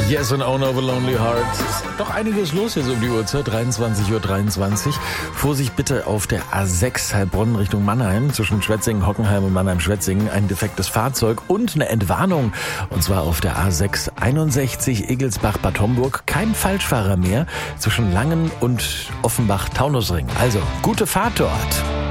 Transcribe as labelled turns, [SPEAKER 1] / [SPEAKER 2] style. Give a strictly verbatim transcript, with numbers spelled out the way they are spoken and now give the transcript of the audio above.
[SPEAKER 1] Yes and Own of a Lonely Heart. Ist doch einiges los jetzt um die Uhrzeit, dreiundzwanzig Uhr dreiundzwanzig. Vorsicht bitte auf der A sechs Heilbronn Richtung Mannheim, zwischen Schwetzingen, Hockenheim und Mannheim-Schwetzingen. Ein defektes Fahrzeug und eine Entwarnung. Und zwar auf der A sechs einundsechzig Egelsbach-Bad Homburg. Kein Falschfahrer mehr zwischen Langen und Offenbach-Taunusring. Also, gute Fahrt dort.